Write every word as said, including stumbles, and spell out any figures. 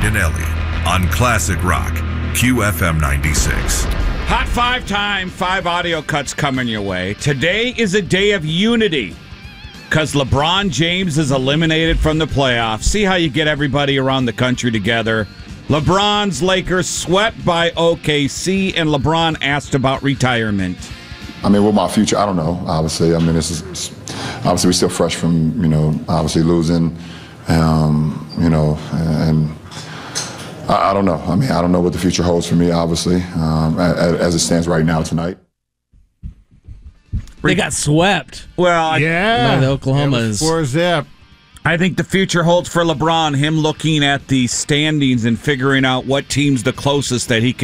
and Ellie on Classic Rock, Q F M ninety-six. Hot five time, five audio cuts coming your way. Today is a day of unity because LeBron James is eliminated from the playoffs. See how you get everybody around the country together. LeBron's Lakers swept by O K C, and LeBron asked about retirement. I mean, with my future, I don't know, obviously. I mean, this is, obviously, we're still fresh from, you know, obviously losing, um, you know, and I, I don't know. I mean, I don't know what the future holds for me, obviously, um, as, as it stands right now tonight. They got swept. Well, yeah. By the Oklahomas. Four zip. I think the future holds for LeBron, him looking at the standings and figuring out what team's the closest that he can